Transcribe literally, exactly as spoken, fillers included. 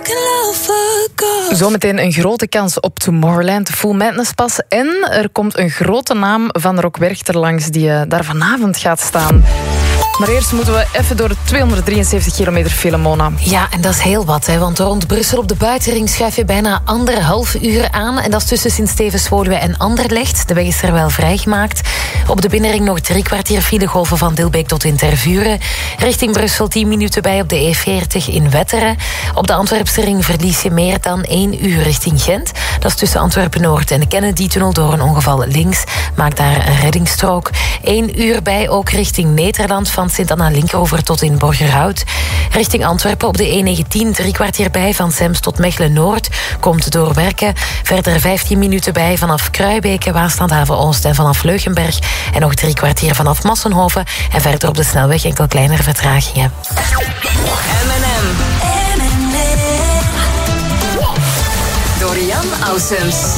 Zometeen een grote kans op Tomorrowland, de Full Madness pas. En er komt een grote naam van Rock Werchter langs die uh, daar vanavond gaat staan. Maar eerst moeten we even door de tweehonderddrieënzeventig kilometer file, Mona. Ja, en dat is heel wat, hè, want rond Brussel op de buitenring schuif je bijna anderhalf uur aan. En dat is tussen Sint-Stevens-Woluwe en Anderlecht. De weg is er wel vrijgemaakt. Op de binnenring nog drie kwartier filegolven van Dilbeek tot in Tervuren. Richting Brussel tien minuten bij op de E veertig in Wetteren. Op de Antwerpse ring verlies je meer dan één uur richting Gent. Dat is tussen Antwerpen-Noord en de Kennedy-tunnel door een ongeval links. Maak daar een reddingsstrook. Eén uur bij ook richting Nederland van Sint-Anna-Linkeroever tot in Borgerhout. Richting Antwerpen op de E negentien drie kwartier bij van Zems tot Mechelen-Noord. Komt door Werken. Verder vijftien minuten bij vanaf Kruibeke, Waaslandhaven-Oost en vanaf Leugenberg. En nog drie kwartier vanaf Massenhoven. En verder op de snelweg enkel kleinere vertragingen. M en M. Door Jan Ausums.